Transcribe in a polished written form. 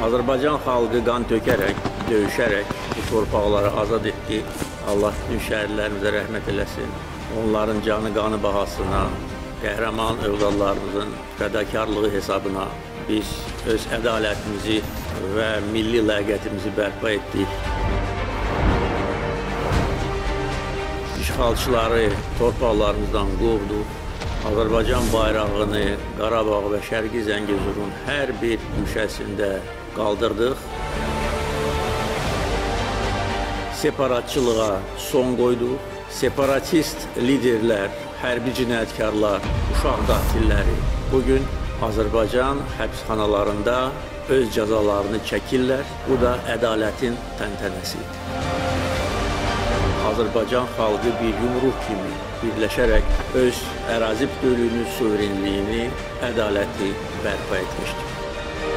Azərbaycan xalqı qan tökərək, döyüşərək bu torpaqları azad etdi. Allah bütün şəhidlərimizə rəhmət eləsin. Onların canı qanı bahasına, qəhrəman övladlarımızın fədakarlığı hesabına biz öz ədalətimizi və milli ləyaqətimizi bərpa etdik. İşğalçıları torpaqlarımızdan qovduq. Azərbaycan bayrağını Qarabağ və Şərqi Zəngəzurun hər bir güşəsində qaldırdıq. Separatçılığa son qoyduq. Separatist liderlər, hərbi cinayətkarlar, uşaq qatilləri bugün Azərbaycan həbsxanalarında öz cəzalarını çəkirlər. Bu da ədalətin təntənəsidir. Azərbaycan xalqı bir yumruq kimi birləşərək öz ərazi bütövlüyünü, suverenliyini, ədaləti bərpa etmişdir.